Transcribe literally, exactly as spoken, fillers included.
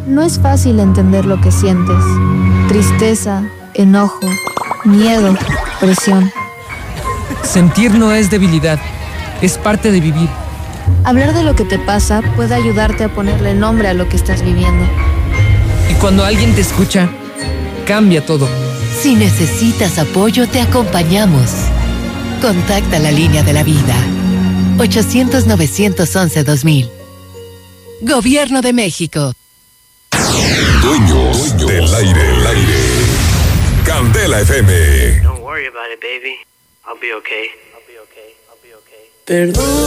No es fácil entender lo que sientes. Tristeza, enojo, miedo, presión. Sentir no es debilidad, es parte de vivir. Hablar de lo que te pasa puede ayudarte a ponerle nombre a lo que estás viviendo. Y cuando alguien te escucha, cambia todo. Si necesitas apoyo, te acompañamos. Contacta la línea de la vida. ochocientos, novecientos once, dos mil. Gobierno de México. Dueños, Dueños del aire, el aire. Candela F M. Don't worry about it, baby. I'll be okay. I'll be okay. I'll be okay. Perdón.